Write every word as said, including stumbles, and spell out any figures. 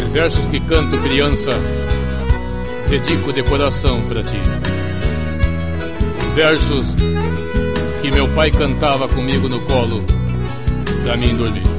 Versos que canto criança, dedico de coração pra ti. Versos que meu pai cantava comigo no colo pra mim dormir.